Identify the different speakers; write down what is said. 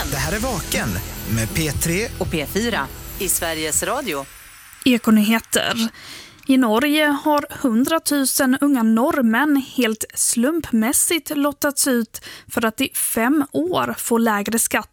Speaker 1: Det här är Vaken med P3
Speaker 2: och P4 i Sveriges Radio.
Speaker 3: Ekonyheter. I Norge har 100 000 unga norrmän helt slumpmässigt lottats ut för att i 5 år få lägre skatt